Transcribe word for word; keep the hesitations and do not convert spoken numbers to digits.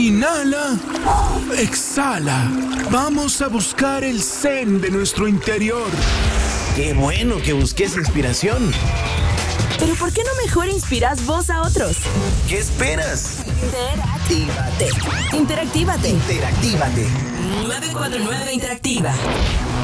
Inhala. Exhala. Vamos a buscar el zen de nuestro interior. ¡Qué bueno que busques inspiración! Pero ¿por qué no mejor inspiras vos a otros? ¿Qué esperas? Interactívate. Interactívate. Interactívate. nueve cuatro nueve Interactiva.